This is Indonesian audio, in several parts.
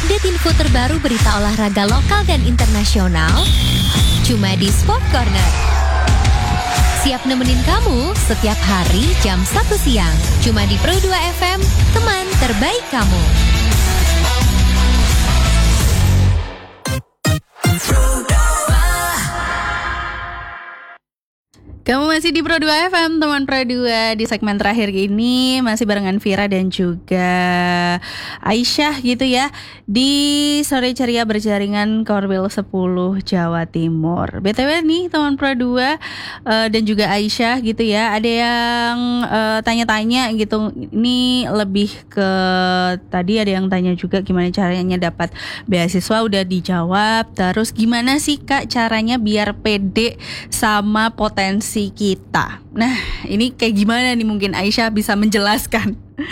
update info terbaru berita olahraga lokal dan internasional cuma di Sport Corner. Siap nemenin kamu setiap hari jam 1 siang. Cuma di Pro 2 FM, teman terbaik kamu. Kamu masih di Pro 2 FM, teman Pro 2. Di segmen terakhir ini masih barengan Vira dan juga Aisyah gitu ya, di Sore Ceria Berjaringan Korwil 10 Jawa Timur. BTW nih teman Pro 2 dan juga Aisyah gitu ya, ada yang tanya-tanya gitu. Ini lebih ke tadi ada yang tanya juga gimana caranya dapat beasiswa, udah dijawab. Terus gimana sih Kak caranya biar pede sama potensi kita. Nah, ini kayak gimana nih, mungkin Aisyah bisa menjelaskan.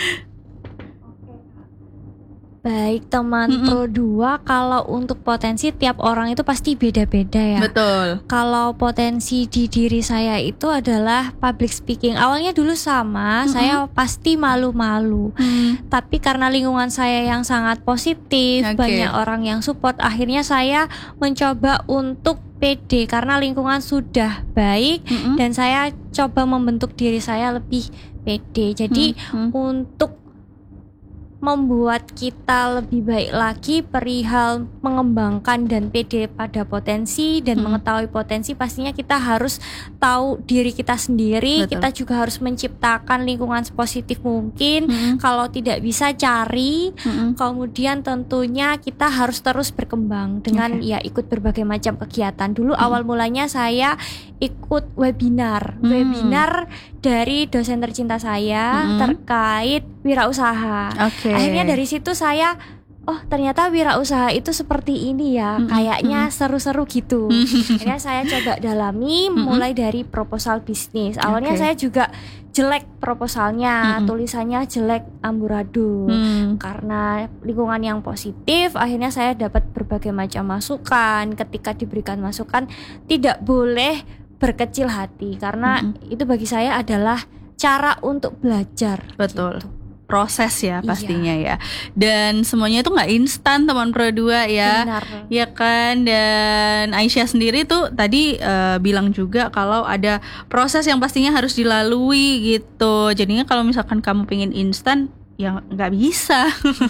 Baik teman Pro 2, kalau untuk potensi tiap orang itu pasti beda-beda ya. Betul. Kalau potensi di diri saya itu adalah public speaking. Awalnya dulu sama, saya pasti malu-malu. Tapi karena lingkungan saya yang sangat positif, banyak orang yang support, akhirnya saya mencoba untuk pede karena lingkungan sudah baik dan saya coba membentuk diri saya lebih pede. Jadi untuk membuat kita lebih baik lagi perihal mengembangkan dan pede pada potensi dan mengetahui potensi, pastinya kita harus tahu diri kita sendiri. Betul. Kita juga harus menciptakan lingkungan sepositif mungkin. Kalau tidak bisa cari, kemudian tentunya kita harus terus berkembang dengan ya ikut berbagai macam kegiatan. Dulu awal mulanya saya ikut webinar dari dosen tercinta saya terkait wirausaha. Akhirnya dari situ saya, oh ternyata wirausaha itu seperti ini ya, kayaknya seru-seru gitu. Akhirnya saya coba dalami mulai dari proposal bisnis. Awalnya saya juga jelek proposalnya, tulisannya jelek amburadul. Karena lingkungan yang positif, akhirnya saya dapat berbagai macam masukan. Ketika diberikan masukan, tidak boleh berkecil hati karena itu bagi saya adalah cara untuk belajar. Betul. Gitu. Proses ya pastinya ya. Iya. Dan semuanya itu gak instan teman Pro 2 ya. Benar. Ya kan. Dan Aisyah sendiri tuh tadi bilang juga kalau ada proses yang pastinya harus dilalui gitu. Jadinya kalau misalkan kamu pengen instan ya gak bisa.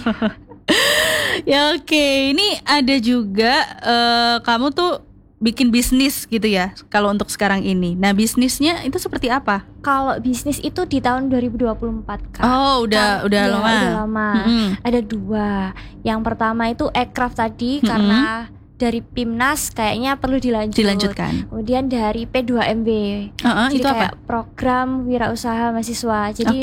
Ya oke. Ini ada juga kamu tuh bikin bisnis gitu ya kalau untuk sekarang ini. Nah bisnisnya itu seperti apa? Kalau bisnis itu di tahun 2024 Kak. Oh udah lama. Udah lama. Ada 2. Yang pertama itu aircraft tadi karena dari PIMNAS kayaknya perlu dilanjutkan. Kemudian dari P2MB. Jadi itu kayak apa? program wirausaha mahasiswa. Jadi